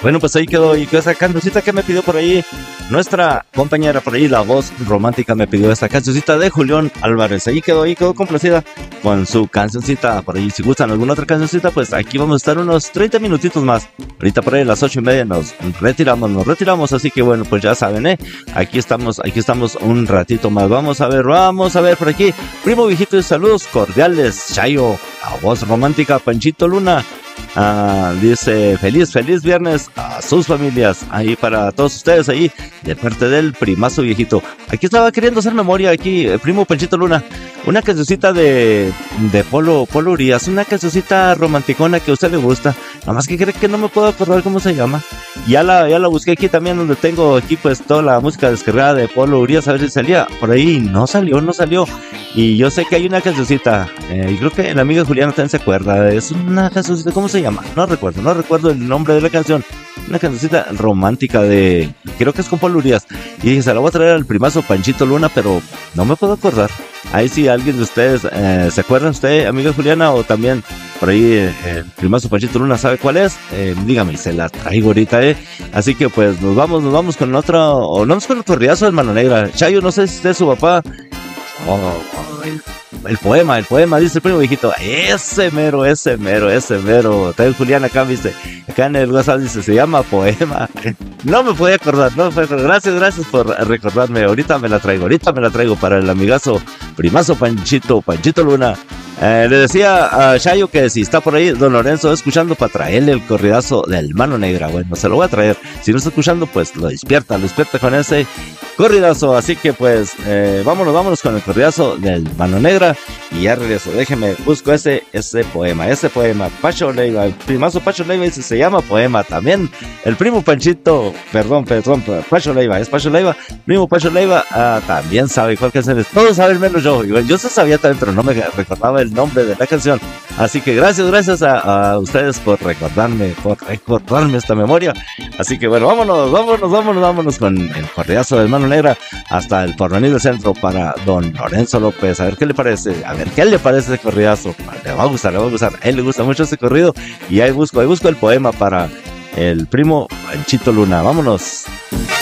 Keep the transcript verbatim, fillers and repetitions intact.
Bueno, pues ahí quedó, y quedó esa cancioncita que me pidió por ahí nuestra compañera por ahí, la voz romántica, me pidió esta cancioncita de Julián Álvarez. Ahí quedó, ahí quedó complacida con su cancioncita por ahí. Si gustan alguna otra cancioncita, pues aquí vamos a estar unos treinta minutitos más. Ahorita por ahí a las ocho y media nos retiramos, nos retiramos, así que bueno, pues ya saben, ¿eh? Aquí estamos, aquí estamos un ratito más. Vamos a ver, vamos a ver por aquí. Primo viejito y saludos cordiales, Chayo, la voz romántica, Panchito Luna. Ah, dice feliz, feliz viernes a sus familias, ahí para todos ustedes, ahí de parte del primazo viejito. Aquí estaba queriendo hacer memoria, aquí el primo Panchito Luna, una cancioncita de, de Polo, Polo Urias, una cancioncita romanticona que a usted le gusta, nada más que cree que no me puedo acordar cómo se llama. Ya la, ya la busqué aquí también, donde tengo aquí pues toda la música descargada de Polo Urias, a ver si salía por ahí. No salió, no salió. Y yo sé que hay una cancioncita, eh, y creo que la amiga Juliana también se acuerda. Es una cancioncita, ¿cómo se llama? No recuerdo, no recuerdo el nombre de la canción. Una cancioncita romántica de, creo que es con Polo Urias. Y dije, se la voy a traer al primazo Panchito Luna, pero no me puedo acordar. Ahí sí, alguien de ustedes, eh, ¿se acuerdan usted, amiga Juliana? O también por ahí eh, el primazo Panchito Luna sabe cuál es. Eh, dígame, se la traigo ahorita, eh. Así que pues nos vamos, nos vamos con otro, o nos vamos con el corridazo del Mano Negra. Chayo, no sé si usted es su papá. Oh, oh, el, el poema, el poema, dice el primo viejito. Ese mero, ese mero, ese mero. También Julián acá, viste, acá en el WhatsApp dice, se llama poema. No me podía acordar, no me podía acordar. Gracias, gracias por recordarme. Ahorita me la traigo, ahorita me la traigo para el amigazo primazo Panchito, Panchito Luna. Eh, le decía a Chayo que si está por ahí don Lorenzo escuchando, para traerle el corridazo del Mano Negra. Bueno, se lo voy a traer. Si no está escuchando, pues lo despierta, lo despierta con ese corridazo. Así que pues eh, vámonos, vámonos con el corridazo del Mano Negra. Y ya regreso, déjeme, busco ese, ese poema, ese poema. Pacho Leiva, el primazo Pacho Leiva dice, se llama poema también. El primo Panchito, perdón, perdón, Pacho Leiva, es Pacho Leiva. Primo Pacho Leiva ah, también sabe cuál canción es. Todos saben menos yo. Yo, yo se sabía también, pero no me recordaba el nombre de la canción. Así que gracias, gracias a, a ustedes por recordarme, por recordarme esta memoria. Así que bueno, vámonos, vámonos, vámonos, vámonos con el corridazo del Mano Negra hasta el Porvenir del Centro para don Lorenzo López. A ver qué le parece, a ver qué le parece ese corridazo. Le va a gustar, le va a gustar. A él le gusta mucho ese corrido y ahí busco, ahí busco el poema para el primo Panchito Luna. Vámonos.